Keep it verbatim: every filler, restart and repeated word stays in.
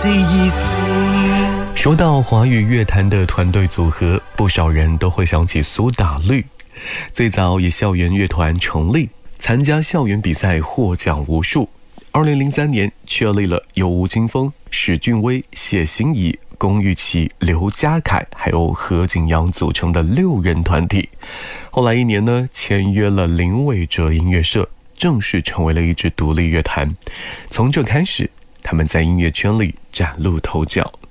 的意思。 说到华语乐坛的团队组合，不少人都会想起苏打绿。最早以校园乐团成立，参加校园比赛获奖无数。二零零三年确立了由吴青峰、史俊威、谢欣怡、龚玉琪、刘家凯还有何景阳组成的六人团体。后来一年呢，签约了林伟哲音乐社，正式成为了一支独立乐团。从这开始，他们在音乐圈里崭露头角。